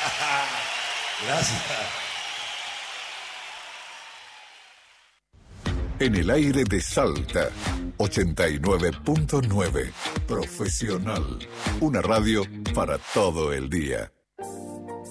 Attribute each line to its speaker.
Speaker 1: Gracias.
Speaker 2: En el aire de Salta, 89.9. Profesional. Una radio para todo el día.